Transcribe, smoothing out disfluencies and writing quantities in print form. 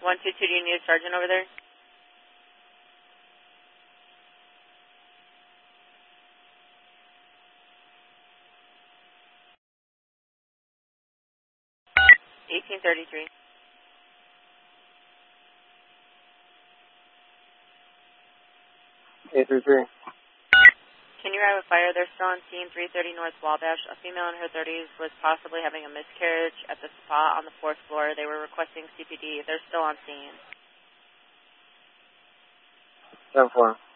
122, do you need a sergeant over there? $1833. 833. Can you have a fire? They're still on scene, 330 North Wabash. A female in her 30s was possibly having a miscarriage at the spa on the 4th floor. They were requesting CPD. They're still on scene. 10-4.